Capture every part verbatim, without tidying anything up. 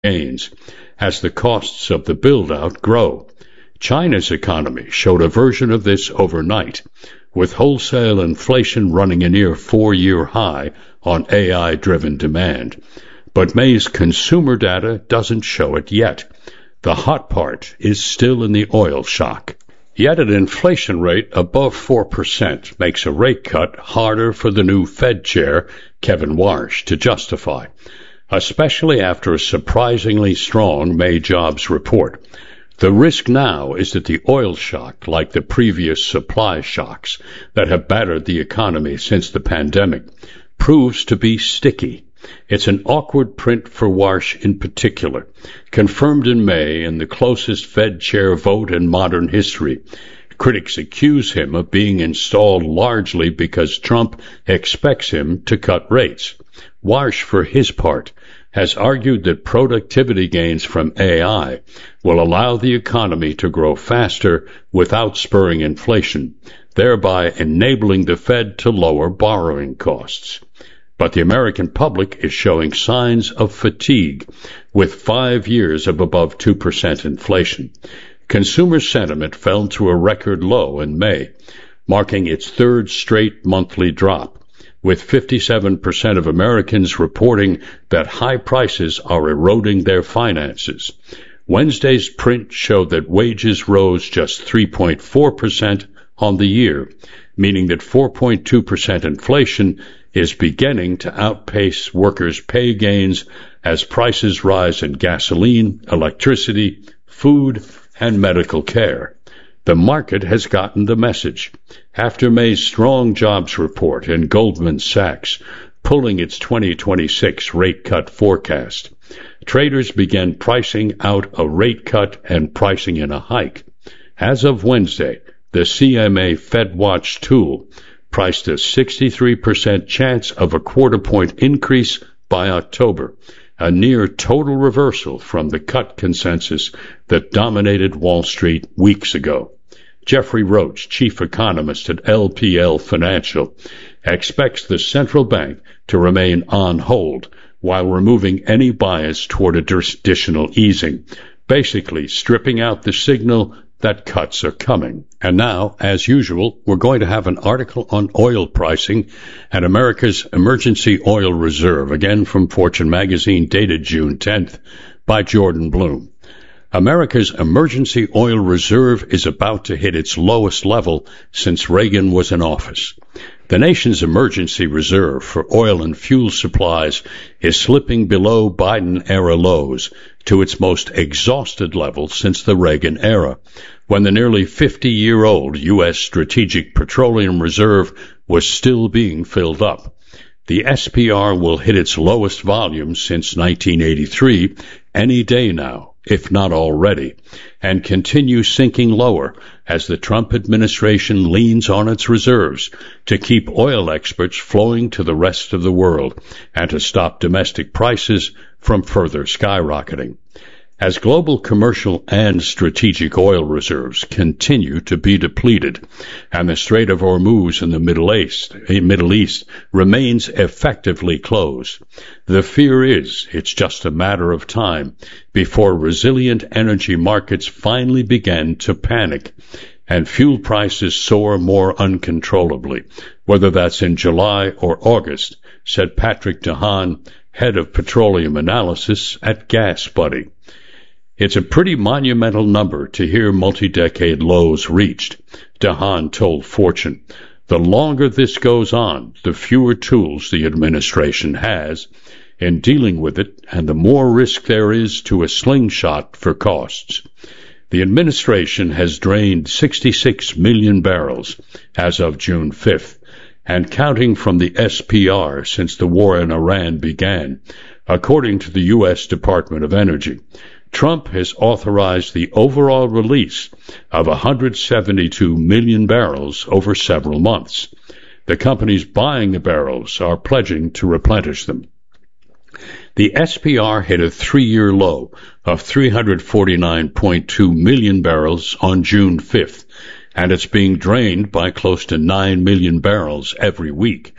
gains as the costs of the build-out grow. China's economy showed a version of this overnight, with wholesale inflation running a near four-year high on A I-driven demand. But May's consumer data doesn't show it yet. The hot part is still in the oil shock. Yet an inflation rate above four percent makes a rate cut harder for the new Fed chair, Kevin Warsh, to justify, especially after a surprisingly strong May jobs report. The risk now is that the oil shock, like the previous supply shocks that have battered the economy since the pandemic, proves to be sticky. It's an awkward print for Warsh in particular, confirmed in May in the closest Fed chair vote in modern history. Critics accuse him of being installed largely because Trump expects him to cut rates. Warsh, for his part, has argued that productivity gains from A I will allow the economy to grow faster without spurring inflation, thereby enabling the Fed to lower borrowing costs. But the American public is showing signs of fatigue, with five years of above two percent inflation. Consumer sentiment fell to a record low in May, marking its third straight monthly drop, with fifty-seven percent of Americans reporting that high prices are eroding their finances. Wednesday's print showed that wages rose just three point four percent on the year, meaning that four point two percent inflation is beginning to outpace workers' pay gains as prices rise in gasoline, electricity, food, and medical care. The market has gotten the message. After May's strong jobs report and Goldman Sachs pulling its twenty twenty-six rate cut forecast, traders began pricing out a rate cut and pricing in a hike. As of Wednesday, the C M A FedWatch tool priced a sixty-three percent chance of a quarter point increase by October, a near total reversal from the cut consensus that dominated Wall Street weeks ago. Jeffrey Roach, chief economist at L P L Financial, expects the central bank to remain on hold while removing any bias toward additional easing, basically stripping out the signal that cuts are coming. And now, as usual, we're going to have an article on oil pricing and America's emergency oil reserve, again from Fortune magazine, dated June tenth, by Jordan Bloom. America's emergency oil reserve is about to hit its lowest level since Reagan was in office. The nation's emergency reserve for oil and fuel supplies is slipping below Biden-era lows to its most exhausted level since the Reagan era, when the nearly fifty-year-old U S Strategic Petroleum Reserve was still being filled up. The S P R will hit its lowest volume since nineteen eighty-three any day now, if not already, and continue sinking lower as the Trump administration leans on its reserves to keep oil exports flowing to the rest of the world and to stop domestic prices from further skyrocketing. As global commercial and strategic oil reserves continue to be depleted and the Strait of Hormuz in the Middle East, Middle East remains effectively closed, the fear is it's just a matter of time before resilient energy markets finally begin to panic and fuel prices soar more uncontrollably, whether that's in July or August, said Patrick DeHaan, head of petroleum analysis at GasBuddy. It's a pretty monumental number to hear multi-decade lows reached, DeHaan told Fortune. The longer this goes on, the fewer tools the administration has in dealing with it, and the more risk there is to a slingshot for costs. The administration has drained sixty-six million barrels as of June fifth, and counting from the S P R since the war in Iran began, according to the U S Department of Energy. Trump has authorized the overall release of one hundred seventy-two million barrels over several months. The companies buying the barrels are pledging to replenish them. The S P R hit a three-year low of three hundred forty-nine point two million barrels on June fifth, and it's being drained by close to nine million barrels every week.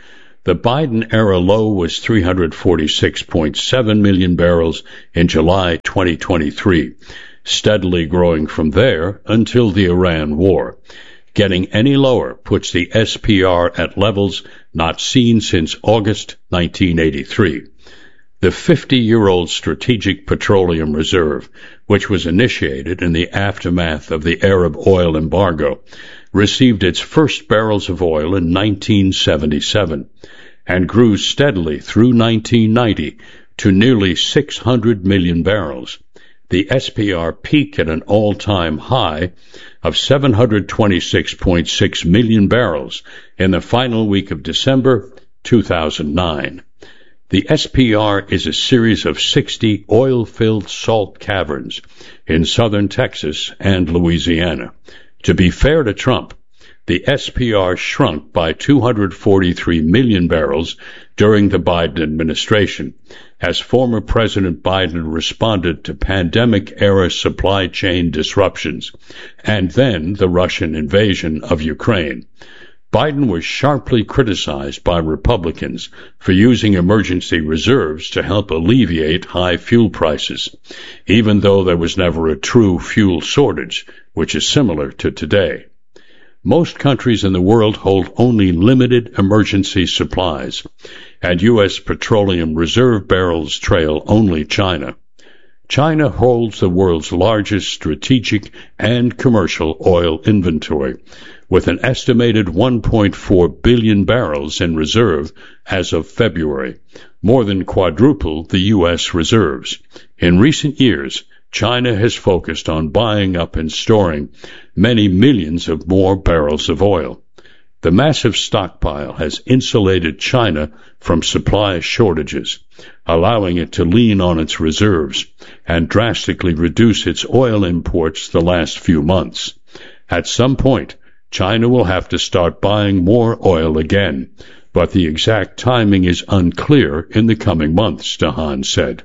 The Biden-era low was three hundred forty-six point seven million barrels in July twenty twenty-three, steadily growing from there until the Iran war. Getting any lower puts the S P R at levels not seen since August nineteen eighty-three. The fifty-year-old Strategic Petroleum Reserve, which was initiated in the aftermath of the Arab oil embargo, received its first barrels of oil in nineteen seventy-seven and grew steadily through nineteen ninety to nearly six hundred million barrels. The S P R peaked at an all-time high of seven hundred twenty-six point six million barrels in the final week of December two thousand nine. The S P R is a series of sixty oil-filled salt caverns in southern Texas and Louisiana. To be fair to Trump, the S P R shrunk by two hundred forty-three million barrels during the Biden administration, as former President Biden responded to pandemic-era supply chain disruptions and then the Russian invasion of Ukraine. Biden was sharply criticized by Republicans for using emergency reserves to help alleviate high fuel prices, even though there was never a true fuel shortage, which is similar to today. Most countries in the world hold only limited emergency supplies, and U S petroleum reserve barrels trail only China. China holds the world's largest strategic and commercial oil inventory, with an estimated one point four billion barrels in reserve as of February, more than quadruple the U S reserves. In recent years, China has focused on buying up and storing many millions of more barrels of oil. The massive stockpile has insulated China from supply shortages, allowing it to lean on its reserves and drastically reduce its oil imports the last few months. At some point, China will have to start buying more oil again, but the exact timing is unclear in the coming months, DeHaan said.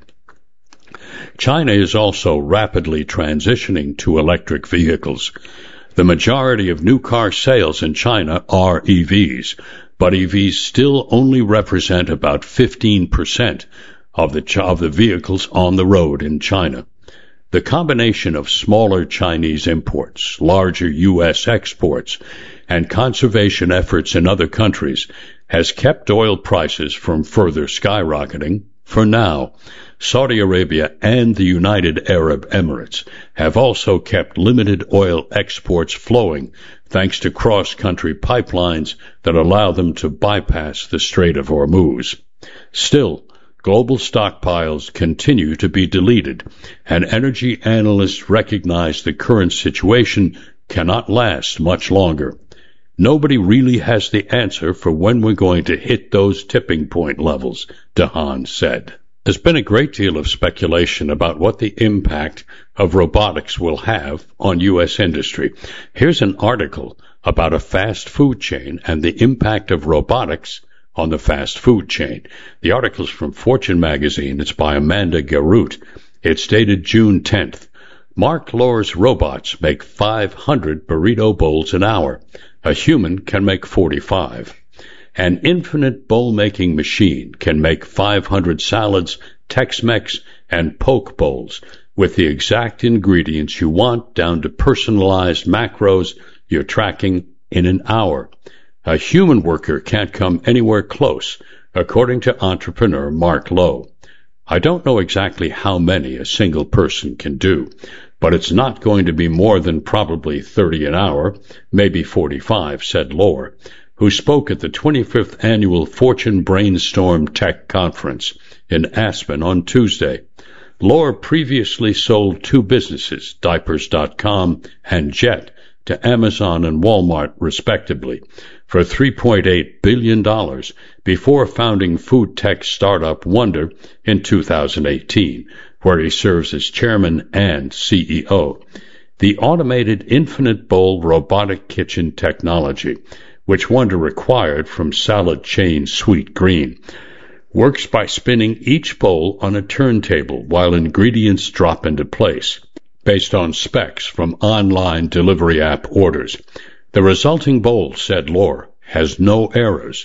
China is also rapidly transitioning to electric vehicles. The majority of new car sales in China are E Vs, but E Vs still only represent about fifteen percent of the, of the vehicles on the road in China. The combination of smaller Chinese imports, larger U S exports, and conservation efforts in other countries has kept oil prices from further skyrocketing. For now, Saudi Arabia and the United Arab Emirates have also kept limited oil exports flowing thanks to cross-country pipelines that allow them to bypass the Strait of Hormuz. Still, global stockpiles continue to be deleted, and energy analysts recognize the current situation cannot last much longer. Nobody really has the answer for when we're going to hit those tipping point levels, DeHaan said. There's been a great deal of speculation about what the impact of robotics will have on U S industry. Here's an article about a fast food chain and the impact of robotics on the fast food chain. The article is from Fortune magazine. It's by Amanda Garut. It's dated June tenth. Mark Lohr's robots make five hundred burrito bowls an hour. A human can make forty-five. An infinite bowl-making machine can make five hundred salads, Tex-Mex, and poke bowls with the exact ingredients you want down to personalized macros you're tracking in an hour. A human worker can't come anywhere close, according to entrepreneur Mark Lohr. I don't know exactly how many a single person can do, but it's not going to be more than probably thirty an hour, maybe forty-five, said Lohr, who spoke at the twenty-fifth Annual Fortune Brainstorm Tech Conference in Aspen on Tuesday. Lohr previously sold two businesses, diapers dot com and Jet, to Amazon and Walmart, respectively, for three point eight billion dollars before founding food tech startup Wonder in two thousand eighteen, where he serves as chairman and C E O. The automated infinite bowl robotic kitchen technology, which Wonder acquired from salad chain Sweet Green, works by spinning each bowl on a turntable while ingredients drop into place, based on specs from online delivery app orders. The resulting bowl, said Lohr, has no errors.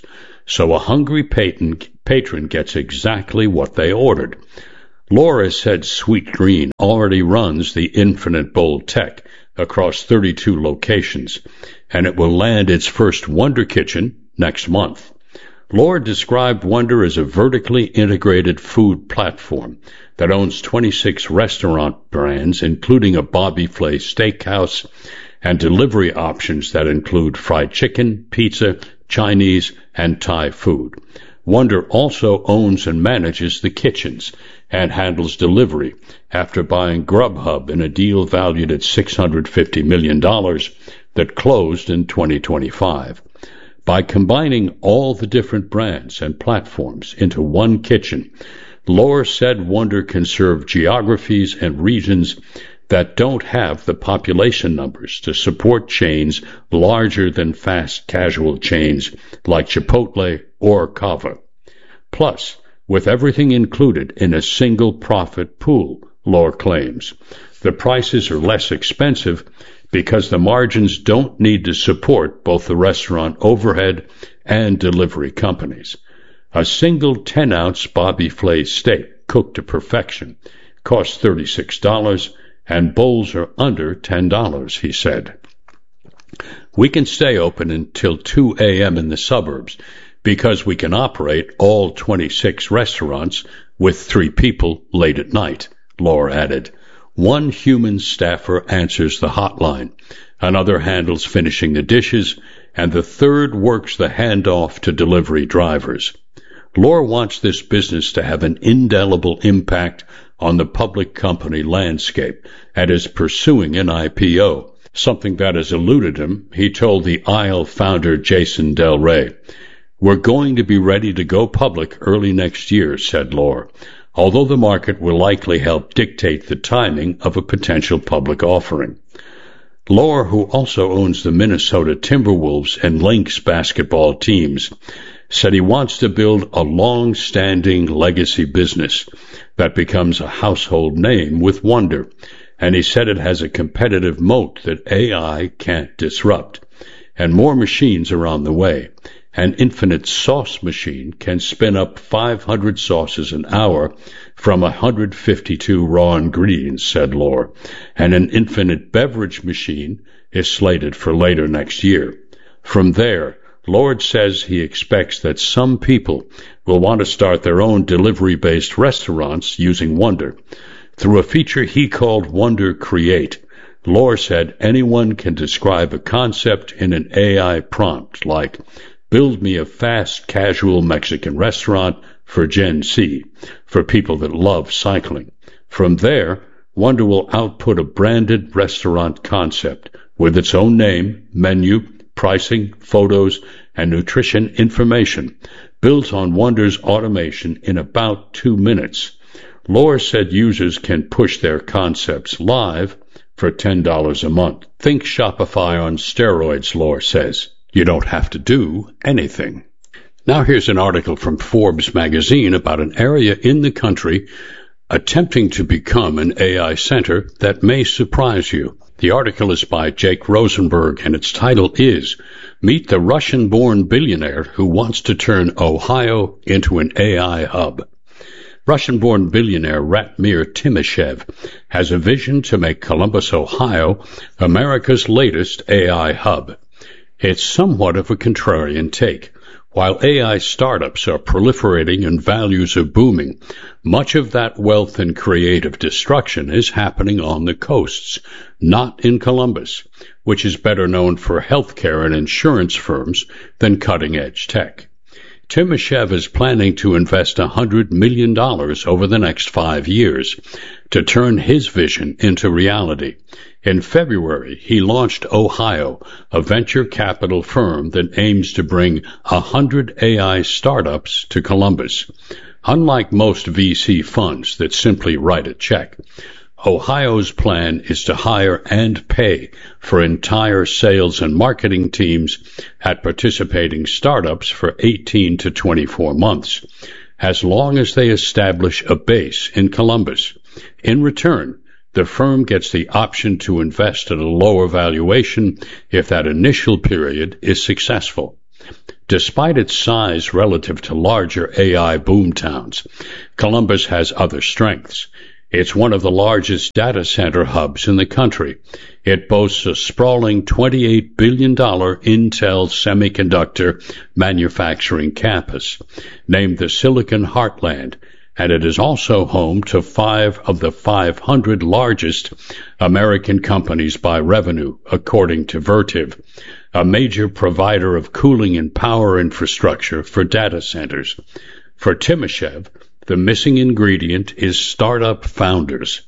so a hungry patron, patron gets exactly what they ordered. Laura said Sweet Green already runs the Infinite Bowl tech across thirty-two locations, and it will land its first Wonder Kitchen next month. Laura described Wonder as a vertically integrated food platform that owns twenty-six restaurant brands, including a Bobby Flay steakhouse, and delivery options that include fried chicken, pizza, Chinese, and Thai food. Wonder also owns and manages the kitchens and handles delivery after buying Grubhub in a deal valued at six hundred fifty million dollars that closed in twenty twenty-five. By combining all the different brands and platforms into one kitchen, Laura said Wonder can serve geographies and regions that don't have the population numbers to support chains larger than fast casual chains like Chipotle or Cava. Plus, with everything included in a single profit pool, Laura claims, the prices are less expensive because the margins don't need to support both the restaurant overhead and delivery companies. A single ten-ounce Bobby Flay steak cooked to perfection costs thirty-six dollars, and bowls are under ten dollars, he said. We can stay open until two a.m. in the suburbs because we can operate all twenty-six restaurants with three people late at night, Laura added. One human staffer answers the hotline, another handles finishing the dishes, and the third works the handoff to delivery drivers. Laura wants this business to have an indelible impact on the public company landscape and is pursuing an I P O, something that has eluded him, he told the Aisle founder Jason Del Rey. We're going to be ready to go public early next year, said Laura, although the market will likely help dictate the timing of a potential public offering. Laura, who also owns the Minnesota Timberwolves and Lynx basketball teams, said he wants to build a long-standing legacy business that becomes a household name with Wonder, and he said it has a competitive moat that A I can't disrupt, and more machines are on the way. An infinite sauce machine can spin up five hundred sauces an hour from one hundred fifty-two raw ingredients, said Laura, and an infinite beverage machine is slated for later next year. From there, Lord says he expects that some people will want to start their own delivery-based restaurants using Wonder. Through a feature he called Wonder Create, Lord said anyone can describe a concept in an A I prompt like, build me a fast, casual Mexican restaurant for Gen Z, for people that love cycling. From there, Wonder will output a branded restaurant concept with its own name, menu, pricing, photos, and nutrition information built on Wonder's automation in about two minutes. Laura said users can push their concepts live for ten dollars a month. Think Shopify on steroids, Laura says. You don't have to do anything. Now here's an article from Forbes magazine about an area in the country attempting to become an A I center that may surprise you. The article is by Jake Rosenberg, and its title is Meet the Russian-born billionaire who wants to turn Ohio into an A I hub. Russian-born billionaire Ratmir Timoshev has a vision to make Columbus, Ohio, America's latest A I hub. It's somewhat of a contrarian take. While A I startups are proliferating and values are booming, much of that wealth and creative destruction is happening on the coasts, not in Columbus, which is better known for healthcare and insurance firms than cutting-edge tech. Timoshev is planning to invest one hundred million dollars over the next five years to turn his vision into reality. In February, he launched Ohio, a venture capital firm that aims to bring one hundred A I startups to Columbus. Unlike most V C funds that simply write a check, Ohio's plan is to hire and pay for entire sales and marketing teams at participating startups for eighteen to twenty-four months, as long as they establish a base in Columbus. In return, the firm gets the option to invest at a lower valuation if that initial period is successful. Despite its size relative to larger A I boomtowns, Columbus has other strengths. It's one of the largest data center hubs in the country. It boasts a sprawling twenty-eight billion dollars Intel semiconductor manufacturing campus, named the Silicon Heartland, and it is also home to five of the five hundred largest American companies by revenue, according to Vertiv, a major provider of cooling and power infrastructure for data centers. For Timoshev, the missing ingredient is startup founders.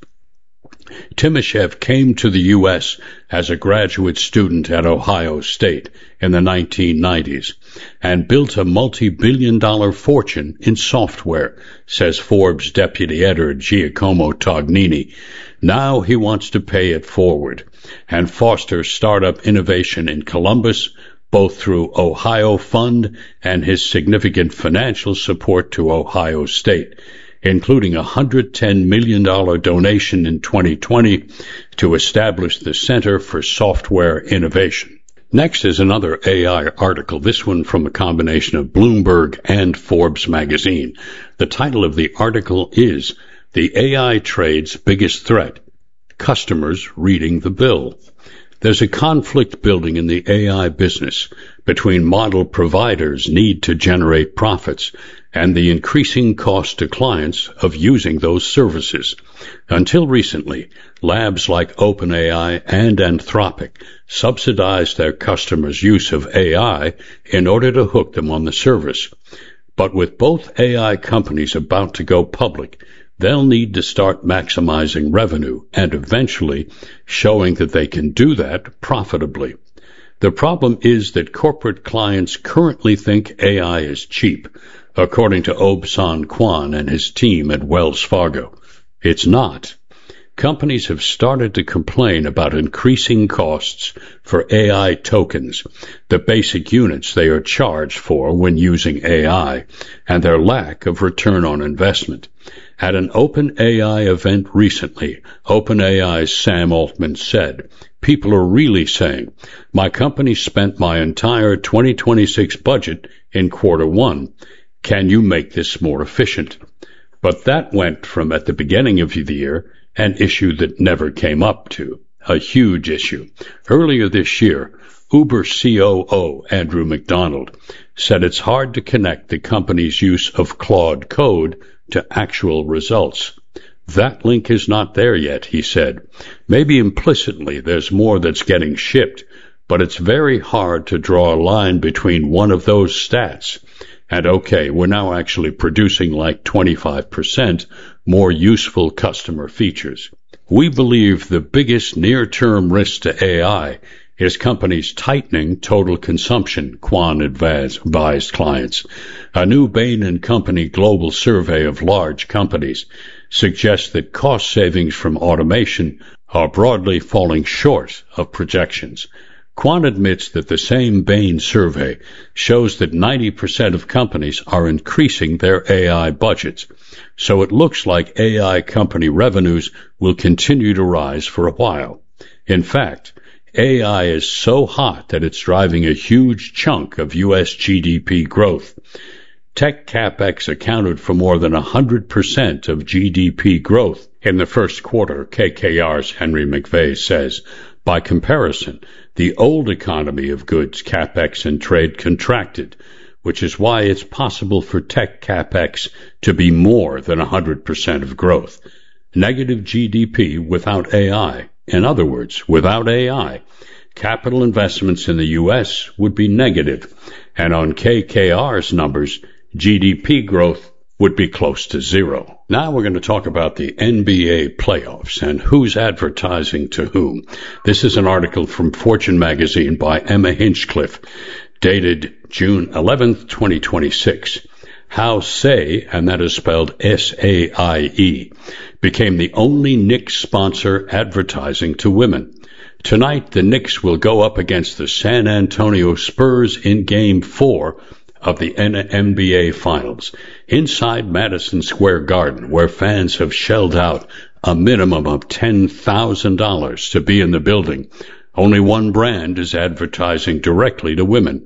Timoshev came to the U S as a graduate student at Ohio State in the nineteen nineties and built a multi-billion dollar fortune in software, says Forbes deputy editor Giacomo Tognini. Now he wants to pay it forward and foster startup innovation in Columbus, both through Ohio Fund and his significant financial support to Ohio State, including a one hundred ten million dollars donation in twenty twenty to establish the Center for Software Innovation. Next is another A I article, this one from a combination of Bloomberg and Forbes magazine. The title of the article is The A I Trade's Biggest Threat, Customers Reading the Bill. There's a conflict building in the A I business between model providers' need to generate profits and the increasing cost to clients of using those services. Until recently, labs like OpenAI and Anthropic subsidized their customers' use of A I in order to hook them on the service. But with both A I companies about to go public, they'll need to start maximizing revenue and eventually showing that they can do that profitably. The problem is that corporate clients currently think A I is cheap, according to Obsan Kwan and his team at Wells Fargo. It's not. Companies have started to complain about increasing costs for A I tokens, the basic units they are charged for when using A I, and their lack of return on investment. At an OpenAI event recently, OpenAI's Sam Altman said, "People are really saying, my company spent my entire twenty twenty-six budget in quarter one. Can you make this more efficient?" But that went from, at the beginning of the year, an issue that never came up to a huge issue. Earlier this year, Uber C O O Andrew McDonald said it's hard to connect the company's use of Claude Code to actual results. That link is not there yet, he said. Maybe implicitly there's more that's getting shipped, but it's very hard to draw a line between one of those stats and, okay, we're now actually producing like twenty-five percent more useful customer features. We believe the biggest near-term risk to A I is companies tightening total consumption, Kwan advised clients. A new Bain and Company global survey of large companies suggests that cost savings from automation are broadly falling short of projections. Kwan admits that the same Bain survey shows that ninety percent of companies are increasing their A I budgets, so it looks like A I company revenues will continue to rise for a while. In fact, A I is so hot that it's driving a huge chunk of U S G D P growth. Tech CapEx accounted for more than one hundred percent of G D P growth in the first quarter, K K R's Henry McVeigh says. By comparison, the old economy of goods CapEx and trade contracted, which is why it's possible for tech CapEx to be more than one hundred percent of growth. Negative G D P without A I. In other words, without A I, capital investments in the U S would be negative, and on K K R's numbers, G D P growth would be close to zero. Now we're going to talk about the N B A playoffs and who's advertising to whom. This is an article from Fortune magazine by Emma Hinchcliffe, dated June eleventh, twenty twenty-six. How Saie, and that is spelled S A I E, became the only Knicks sponsor advertising to women. Tonight, the Knicks will go up against the San Antonio Spurs in Game four of the N B A Finals, inside Madison Square Garden, where fans have shelled out a minimum of ten thousand dollars to be in the building. Only one brand is advertising directly to women.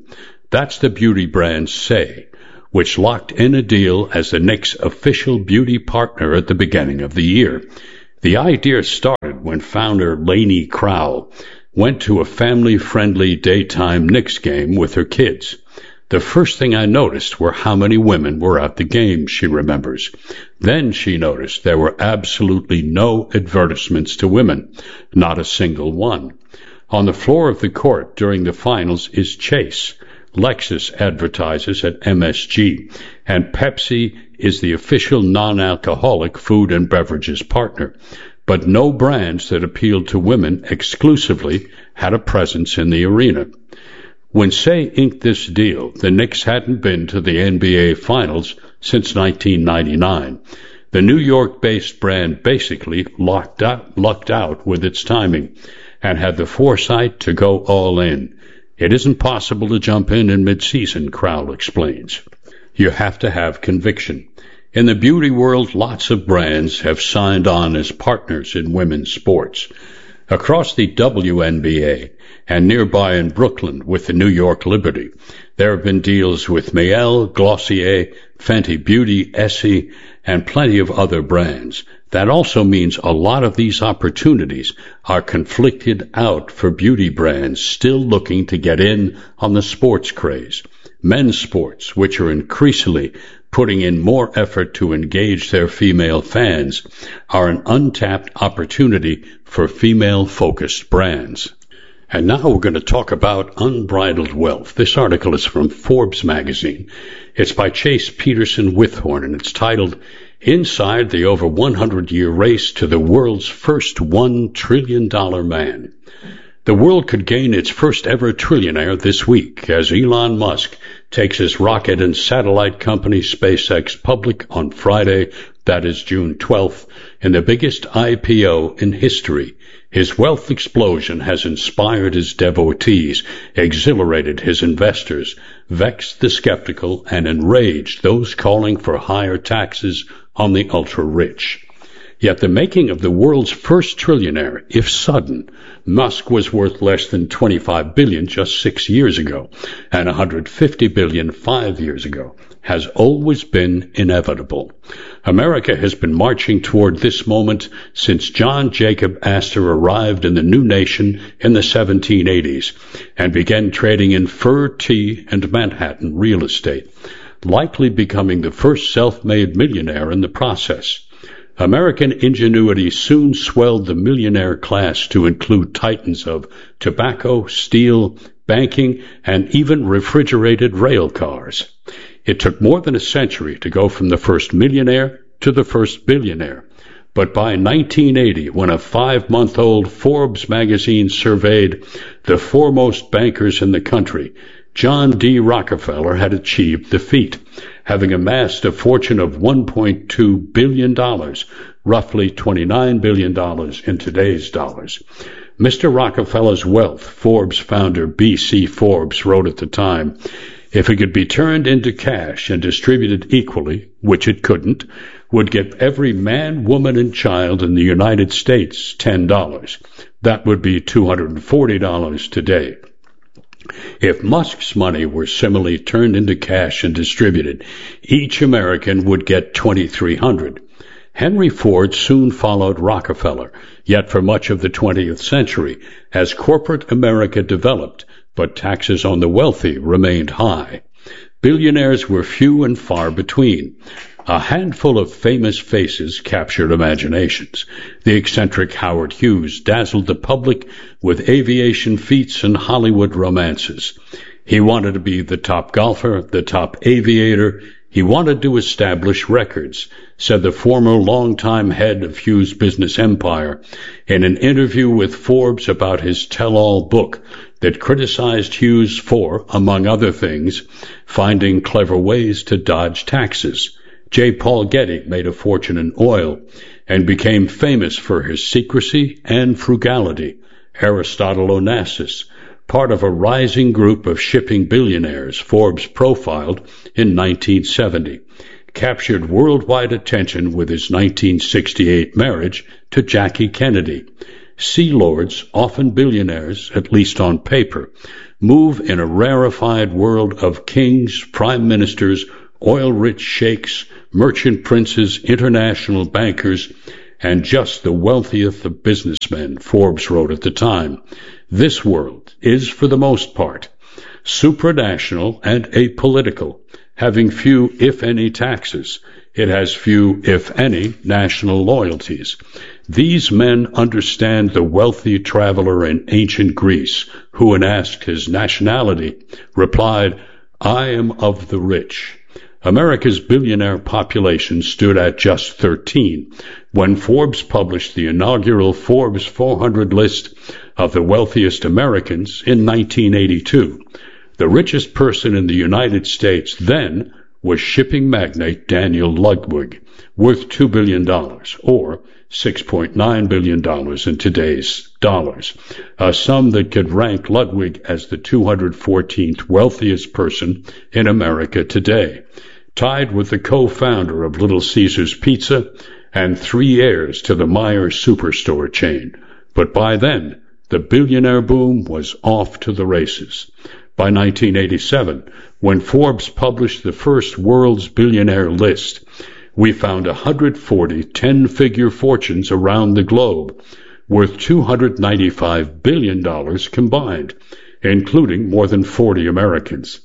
That's the beauty brand Saie, which locked in a deal as the Knicks' official beauty partner at the beginning of the year. The idea started when founder Lainey Crowell went to a family-friendly daytime Knicks game with her kids. The first thing I noticed were how many women were at the game, she remembers. Then she noticed there were absolutely no advertisements to women, not a single one. On the floor of the court during the finals is Chase. Lexus advertises at M S G, and Pepsi is the official non-alcoholic food and beverages partner. But no brands that appealed to women exclusively had a presence in the arena. When Saie inked this deal, the Knicks hadn't been to the N B A Finals since nineteen ninety-nine. The New York-based brand basically lucked out, lucked out with its timing and had the foresight to go all in. It isn't possible to jump in in mid-season, Crowell explains. You have to have conviction. In the beauty world, lots of brands have signed on as partners in women's sports. Across the W N B A and nearby in Brooklyn with the New York Liberty, there have been deals with Mielle, Glossier, Fenty Beauty, Essie, and plenty of other brands. That also means a lot of these opportunities are conflicted out for beauty brands still looking to get in on the sports craze. Men's sports, which are increasingly putting in more effort to engage their female fans, are an untapped opportunity for female-focused brands. And now we're going to talk about unbridled wealth. This article is from Forbes magazine. It's by Chase Peterson Withorn, and it's titled Inside the Over one hundred year Race to the World's First one trillion dollar Man. The world could gain its first ever trillionaire this week as Elon Musk takes his rocket and satellite company SpaceX public on Friday, that is June twelfth, in the biggest I P O in history. His wealth explosion has inspired his devotees, exhilarated his investors, vexed the skeptical, and enraged those calling for higher taxes on the ultra-rich. Yet the making of the world's first trillionaire, if sudden, Musk was worth less than twenty-five billion dollars just six years ago, and one hundred fifty billion dollars five years ago, has always been inevitable. America has been marching toward this moment since John Jacob Astor arrived in the new nation in the seventeen eighties and began trading in fur, tea, and Manhattan real estate, likely becoming the first self-made millionaire in the process. American ingenuity soon swelled the millionaire class to include titans of tobacco, steel, banking, and even refrigerated rail cars. It took more than a century to go from the first millionaire to the first billionaire. But by nineteen eighty, when a five-month-old Forbes magazine surveyed the foremost bankers in the country, John D. Rockefeller had achieved the feat, having amassed a fortune of one point two billion dollars, roughly twenty-nine billion dollars in today's dollars. Mister Rockefeller's wealth, Forbes founder B C Forbes wrote at the time, if it could be turned into cash and distributed equally, which it couldn't, would give every man, woman, and child in the United States ten dollars. That would be two hundred forty dollars today. If Musk's money were similarly turned into cash and distributed, each American would get twenty-three hundred dollars. Henry Ford soon followed Rockefeller, yet for much of the twentieth century, as corporate America developed, but taxes on the wealthy remained high. Billionaires were few and far between. A handful of famous faces captured imaginations. The eccentric Howard Hughes dazzled the public with aviation feats and Hollywood romances. He wanted to be the top golfer, the top aviator. He wanted to establish records, said the former longtime head of Hughes' business empire in an interview with Forbes about his tell-all book that criticized Hughes for, among other things, finding clever ways to dodge taxes. J. Paul Getty made a fortune in oil and became famous for his secrecy and frugality. Aristotle Onassis, part of a rising group of shipping billionaires Forbes profiled in nineteen seventy, captured worldwide attention with his nineteen sixty-eight marriage to Jackie Kennedy. Sea lords, often billionaires, at least on paper, move in a rarefied world of kings, prime ministers, oil-rich sheikhs, merchant princes, international bankers, and just the wealthiest of businessmen, Forbes wrote at the time. This world is, for the most part, supranational and apolitical, having few, if any, taxes. It has few, if any, national loyalties. These men understand the wealthy traveler in ancient Greece, who, when asked his nationality, replied, "I am of the rich." America's billionaire population stood at just thirteen when Forbes published the inaugural Forbes four hundred list of the wealthiest Americans in nineteen eighty-two. The richest person in the United States then was shipping magnate Daniel Ludwig, worth two billion dollars, or six point nine billion dollars in today's dollars, a sum that could rank Ludwig as the two hundred fourteenth wealthiest person in America today, tied with the co-founder of Little Caesars Pizza and three heirs to the Meijer superstore chain. But by then, the billionaire boom was off to the races. By nineteen eighty-seven, when Forbes published the first world's billionaire list, we found one hundred forty ten-figure fortunes around the globe, worth two hundred ninety-five billion dollars combined, including more than forty Americans.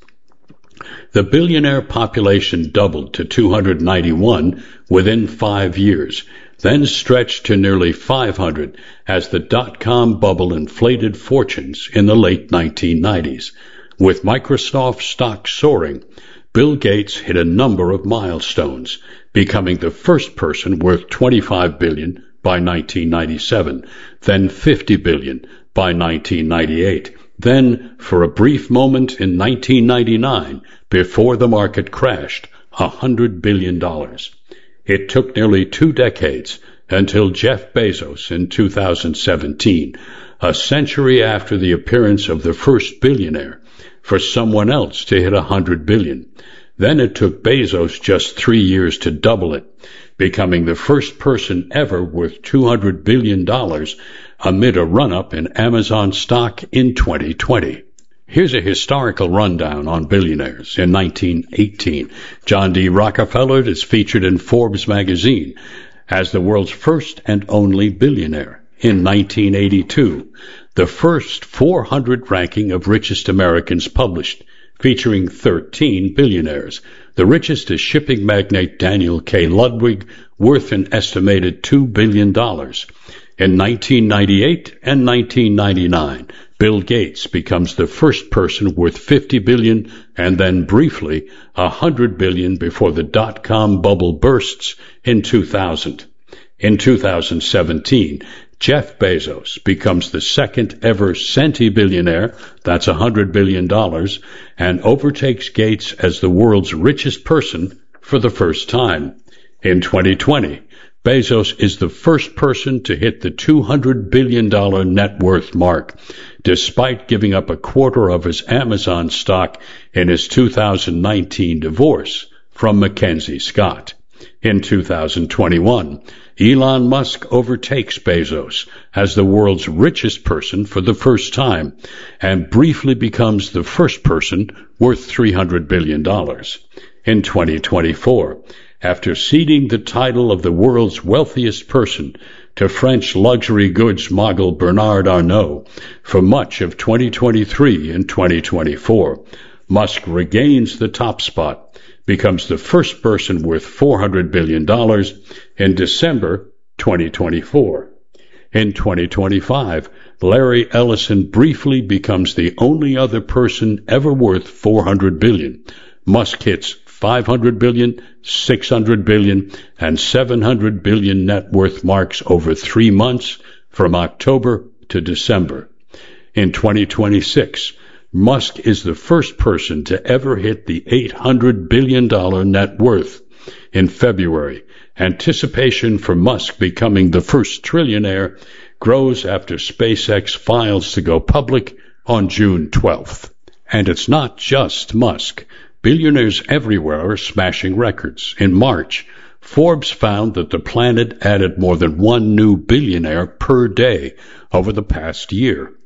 The billionaire population doubled to two hundred ninety-one within five years, then stretched to nearly five hundred as the dot-com bubble inflated fortunes in the late nineteen nineties. With Microsoft stock soaring, Bill Gates hit a number of milestones, becoming the first person worth twenty-five billion dollars by nineteen ninety-seven, then fifty billion dollars by nineteen ninety-eight, then, for a brief moment in nineteen ninety-nine, before the market crashed, one hundred billion dollars. It took nearly two decades until Jeff Bezos in two thousand seventeen, a century after the appearance of the first billionaire, for someone else to hit one hundred billion dollars. Then it took Bezos just three years to double it, becoming the first person ever worth two hundred billion dollars amid a run-up in Amazon stock in twenty twenty. Here's a historical rundown on billionaires. In nineteen eighteen, John D. Rockefeller is featured in Forbes magazine as the world's first and only billionaire. In nineteen eighty-two, the first four hundred ranking of richest Americans published, featuring thirteen billionaires. The richest is shipping magnate Daniel K. Ludwig, worth an estimated two billion dollars. In nineteen ninety-eight and nineteen ninety-nine, Bill Gates becomes the first person worth fifty billion dollars and then briefly one hundred billion dollars before the dot-com bubble bursts in two thousand. In two thousand seventeen, Jeff Bezos becomes the second ever centibillionaire, that's one hundred billion dollars, and overtakes Gates as the world's richest person for the first time. In twenty twenty, Bezos is the first person to hit the two hundred billion dollars net worth mark, despite giving up a quarter of his Amazon stock in his two thousand nineteen divorce from Mackenzie Scott. In two thousand twenty-one, Elon Musk overtakes Bezos as the world's richest person for the first time and briefly becomes the first person worth three hundred billion dollars. In twenty twenty-four, after ceding the title of the world's wealthiest person to French luxury goods mogul Bernard Arnault for much of twenty twenty-three and twenty twenty-four, Musk regains the top spot, becomes the first person worth four hundred billion dollars in December twenty twenty-four. In twenty twenty-five, Larry Ellison briefly becomes the only other person ever worth four hundred billion dollars. Musk hits five hundred billion dollars, six hundred billion dollars, and seven hundred billion dollars net worth marks over three months from October to December. In twenty twenty-six, Musk is the first person to ever hit the eight hundred billion dollars net worth. In February, anticipation for Musk becoming the first trillionaire grows after SpaceX files to go public on June twelfth. And it's not just Musk. Billionaires everywhere are smashing records. In March, Forbes found that the planet added more than one new billionaire per day over the past year.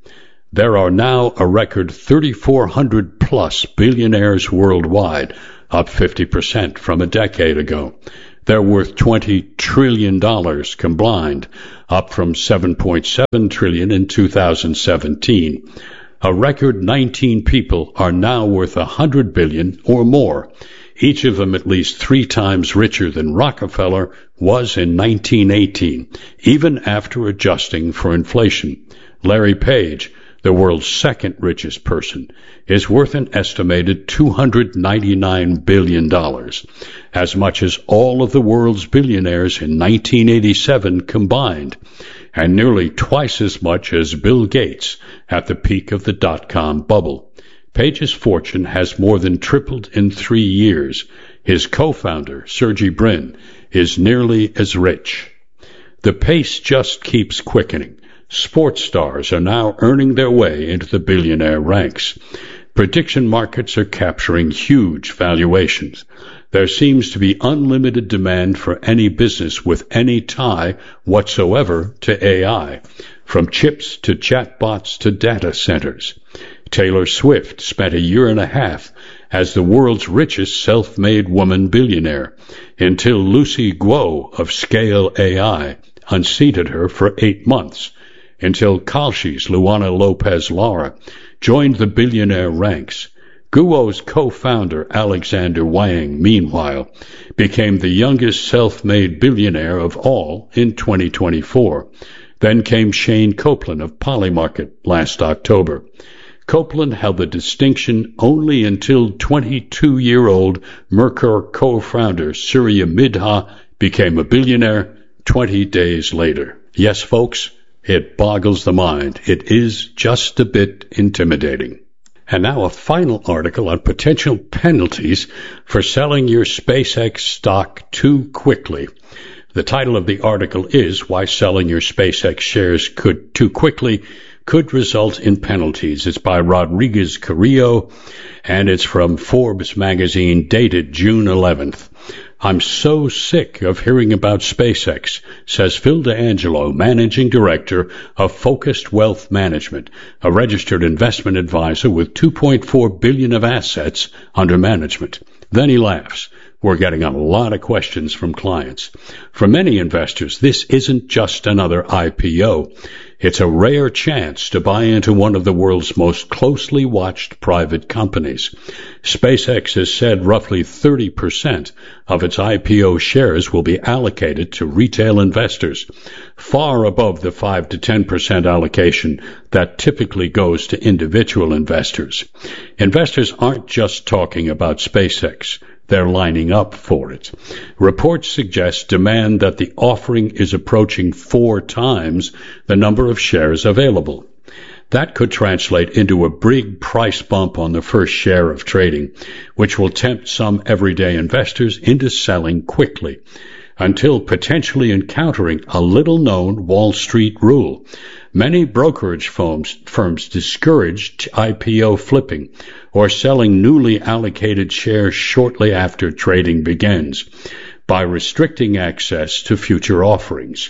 There are now a record thirty-four hundred plus billionaires worldwide, up fifty percent from a decade ago. They're worth twenty trillion dollars combined, up from seven point seven trillion dollars in two thousand seventeen. A record nineteen people are now worth one hundred billion dollars or more, each of them at least three times richer than Rockefeller was in nineteen eighteen, even after adjusting for inflation. Larry Page, the world's second richest person, is worth an estimated two hundred ninety-nine billion dollars, as much as all of the world's billionaires in nineteen eighty-seven combined, and nearly twice as much as Bill Gates at the peak of the dot-com bubble. Page's fortune has more than tripled in three years. His co-founder, Sergey Brin, is nearly as rich. The pace just keeps quickening. Sports stars are now earning their way into the billionaire ranks. Prediction markets are capturing huge valuations. There seems to be unlimited demand for any business with any tie whatsoever to A I, from chips to chatbots to data centers. Taylor Swift spent a year and a half as the world's richest self-made woman billionaire, until Lucy Guo of Scale A I unseated her for eight months. Until Kalshi's Luana Lopez Lara joined the billionaire ranks. Guo's co-founder, Alexander Wang, meanwhile, became the youngest self-made billionaire of all in twenty twenty-four. Then came Shane Copeland of Polymarket last October. Copeland held the distinction only until twenty-two-year-old Mercure co-founder Surya Midha became a billionaire twenty days later. Yes, folks, it boggles the mind. It is just a bit intimidating. And now a final article on potential penalties for selling your SpaceX stock too quickly. The title of the article is Why Selling Your SpaceX Shares Could Too Quickly Could Result in Penalties. It's by Rodriguez Carrillo, and it's from Forbes magazine, dated June eleventh. I'm so sick of hearing about SpaceX, says Phil D'Angelo, managing director of Focused Wealth Management, a registered investment advisor with two point four billion dollars of assets under management. Then he laughs. We're getting a lot of questions from clients. For many investors, this isn't just another I P O. It's a rare chance to buy into one of the world's most closely watched private companies. SpaceX has said roughly thirty percent of its I P O shares will be allocated to retail investors, far above the five to ten percent allocation that typically goes to individual investors. Investors aren't just talking about SpaceX. They're lining up for it. Reports suggest demand that the offering is approaching four times the number of shares available. That could translate into a big price bump on the first share of trading, which will tempt some everyday investors into selling quickly, until potentially encountering a little-known Wall Street rule. Many brokerage firms, firms discourage I P O flipping or selling newly allocated shares shortly after trading begins by restricting access to future offerings.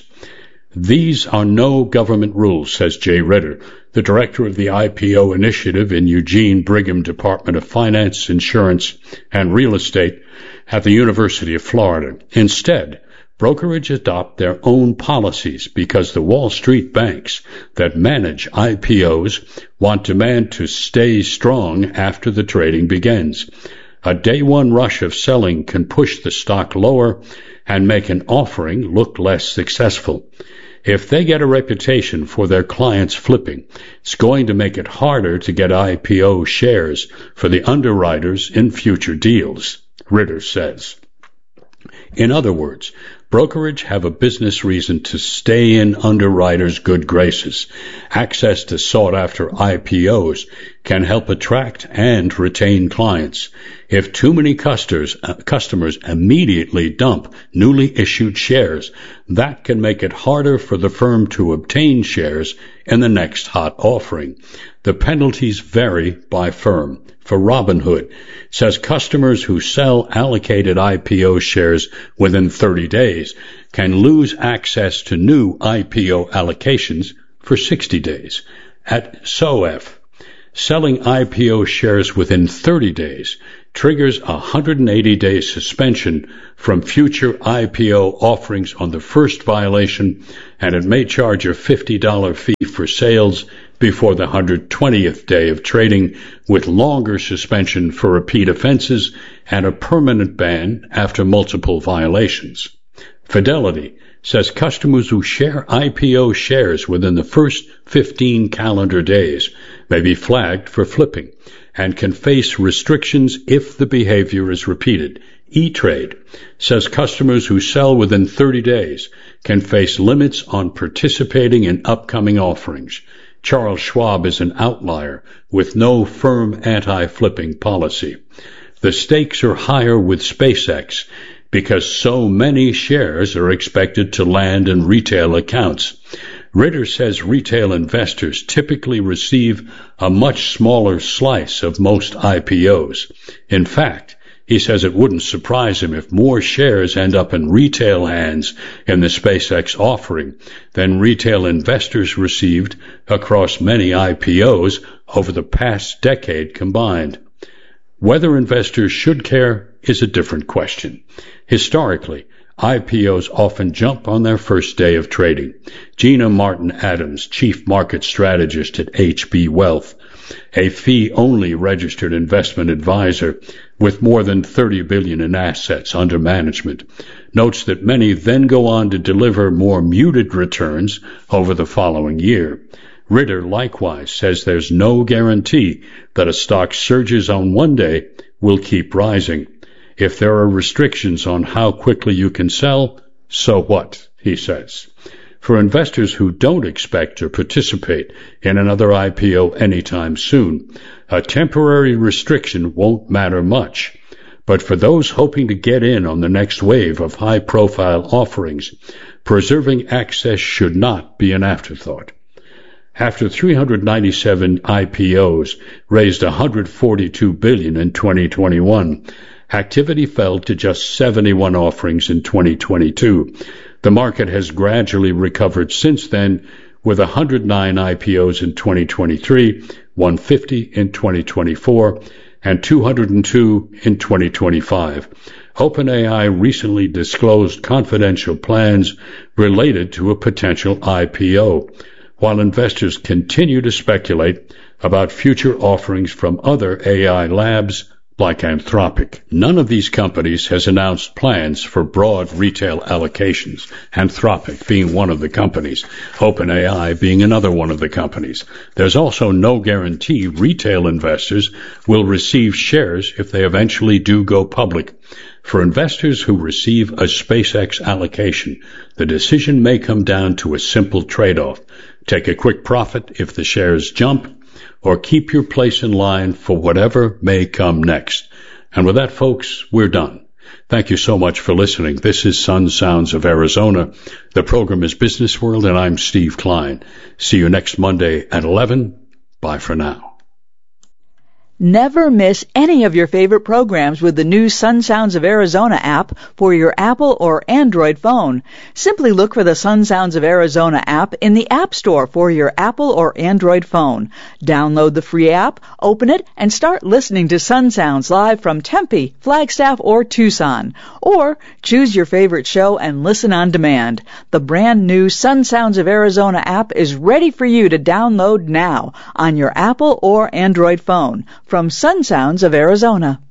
These are no government rules, says Jay Ritter, the director of the I P O initiative in Eugene Brigham Department of Finance, Insurance, and Real Estate at the University of Florida. Instead, brokerage adopt their own policies because the Wall Street banks that manage I P Os want demand to stay strong after the trading begins. A day one rush of selling can push the stock lower and make an offering look less successful. If they get a reputation for their clients flipping, it's going to make it harder to get I P O shares for the underwriters in future deals, Ritter says. In other words, brokerage have a business reason to stay in underwriters' good graces. Access to sought-after I P Os can help attract and retain clients. If too many customers, uh, customers immediately dump newly issued shares, that can make it harder for the firm to obtain shares in the next hot offering. The penalties vary by firm. For Robinhood, it says customers who sell allocated I P O shares within thirty days can lose access to new I P O allocations for sixty days. at S O F. Selling I P O shares within thirty days triggers a one hundred eighty day suspension from future I P O offerings on the first violation, and it may charge a fifty dollars fee for sales before the one hundred twentieth day of trading, with longer suspension for repeat offenses and a permanent ban after multiple violations. Fidelity says customers who share I P O shares within the first fifteen calendar days may be flagged for flipping and can face restrictions if the behavior is repeated. E-Trade says customers who sell within thirty days can face limits on participating in upcoming offerings. Charles Schwab is an outlier with no firm anti-flipping policy. The stakes are higher with SpaceX because so many shares are expected to land in retail accounts. Ritter says retail investors typically receive a much smaller slice of most I P Os. In fact, he says it wouldn't surprise him if more shares end up in retail hands in the SpaceX offering than retail investors received across many I P Os over the past decade combined. Whether investors should care is a different question. Historically, I P Os often jump on their first day of trading. Gina Martin Adams, chief market strategist at H B Wealth, a fee-only registered investment advisor with more than thirty billion dollars in assets under management, notes that many then go on to deliver more muted returns over the following year. Ritter likewise says there's no guarantee that a stock surges on one day will keep rising. If there are restrictions on how quickly you can sell, so what, he says. For investors who don't expect to participate in another I P O anytime soon, a temporary restriction won't matter much. But for those hoping to get in on the next wave of high-profile offerings, preserving access should not be an afterthought. After three hundred ninety-seven I P Os raised one hundred forty-two billion dollars in twenty twenty-one, activity fell to just seventy-one offerings in twenty twenty-two. The market has gradually recovered since then, with one hundred nine I P Os in twenty twenty-three, one hundred fifty in twenty twenty-four, and two hundred two in twenty twenty-five. OpenAI recently disclosed confidential plans related to a potential I P O, while investors continue to speculate about future offerings from other A I labs like Anthropic. None of these companies has announced plans for broad retail allocations, Anthropic being one of the companies, OpenAI being another one of the companies. There's also no guarantee retail investors will receive shares if they eventually do go public. For investors who receive a SpaceX allocation, the decision may come down to a simple trade-off. Take a quick profit if the shares jump, or keep your place in line for whatever may come next. And with that, folks, we're done. Thank you so much for listening. This is Sun Sounds of Arizona. The program is Business World, and I'm Steve Klein. See you next Monday at eleven. Bye for now. Never miss any of your favorite programs with the new Sun Sounds of Arizona app for your Apple or Android phone. Simply look for the Sun Sounds of Arizona app in the App Store for your Apple or Android phone. Download the free app, open it, and start listening to Sun Sounds live from Tempe, Flagstaff, or Tucson. Or choose your favorite show and listen on demand. The brand new Sun Sounds of Arizona app is ready for you to download now on your Apple or Android phone. From Sun Sounds of Arizona.